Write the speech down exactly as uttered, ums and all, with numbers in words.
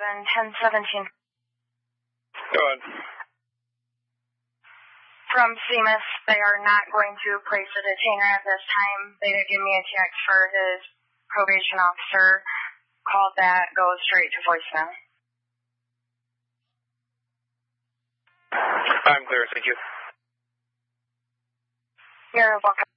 seven, ten seventeen. Go ahead. From C M S, they are not going to place a detainer at this time. They did give me a text for his probation officer. Called that, goes straight to voicemail. I'm clear, thank you. You're welcome.